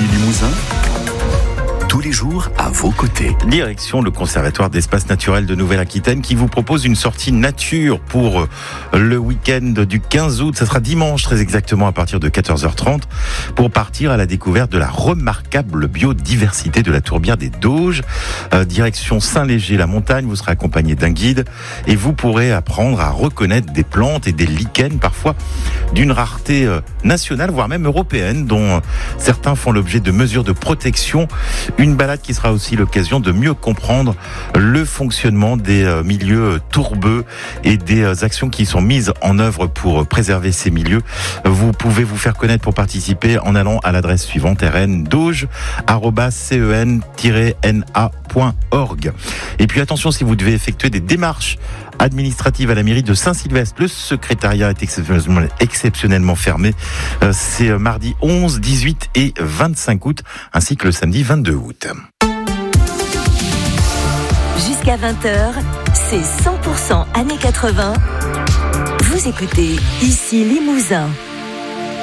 Limousin, tous les jours à vos côtés. Direction le Conservatoire d'Espaces Naturels de Nouvelle-Aquitaine qui vous propose une sortie nature pour le week-end du 15 août. Ça sera dimanche très exactement à partir de 14h30 pour partir à la découverte de la remarquable biodiversité de la tourbière des Dauges. Direction Saint-Léger-la-Montagne, vous serez accompagné d'un guide et vous pourrez apprendre à reconnaître des plantes et des lichens parfois d'une rareté nationale voire même européenne dont certains font l'objet de mesures de protection. Une balade qui sera aussi l'occasion de mieux comprendre le fonctionnement des milieux tourbeux et des actions qui sont mises en œuvre pour préserver ces milieux. Vous pouvez vous faire connaître pour participer en allant à l'adresse suivante rndauge@cen-na.org. Et puis attention, si vous devez effectuer des démarches administratives à la mairie de Saint-Sylvestre, le secrétariat est exceptionnellement fermé. C'est mardi 11, 18 et 25 août, ainsi que le samedi 22 août. Jusqu'à 20h, c'est 100% années 80. Vous écoutez Ici Limousin.